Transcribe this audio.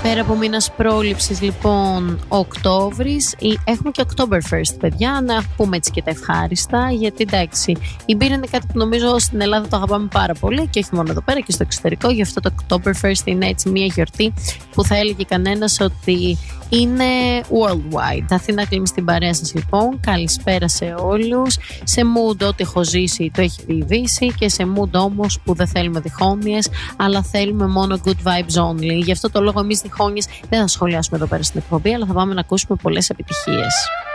Πέρα από μήνας πρόληψης, λοιπόν, Οκτώβρης, έχουμε και Oktoberfest, παιδιά, να πούμε έτσι και τα ευχάριστα, γιατί εντάξει, η μπύρα είναι κάτι που νομίζω στην Ελλάδα το αγαπάμε πάρα πολύ και όχι μόνο εδώ πέρα και στο εξωτερικό. Γι' αυτό το Oktoberfest είναι έτσι μια γιορτή που θα έλεγε κανένας ότι είναι worldwide. Αθήνα κλείνει στην παρέα σας, λοιπόν. Καλησπέρα σε όλους. Σε mood ό,τι έχω ζήσει το έχει διηγήσει και σε mood όμως που δεν θέλουμε διχόνοιες, αλλά θέλουμε μόνο good vibes only. Γι' αυτό το λόγο εμείς διχόνοιες δεν θα σχολιάσουμε εδώ πέρα στην εκπομπή, αλλά θα πάμε να ακούσουμε πολλές επιτυχίες.